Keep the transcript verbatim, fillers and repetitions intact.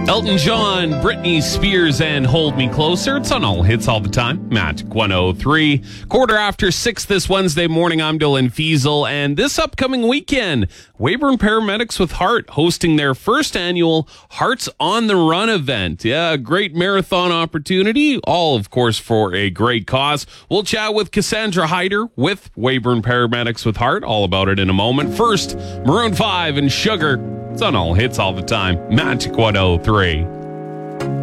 Elton John, Britney Spears, and Hold Me Closer. It's on All Hits All the Time. Magic one oh three. Quarter after six this Wednesday morning. I'm Dylan Fiesel. And this upcoming weekend, Weyburn Paramedics with Heart hosting their first annual Hearts on the Run event. Yeah, a great marathon opportunity. All, of course, for a great cause. We'll chat with Cassandra Hyder with Weyburn Paramedics with Heart. All about it in a moment. First, Maroon five and Sugar. It's on All Hits All the Time. Magic one oh three.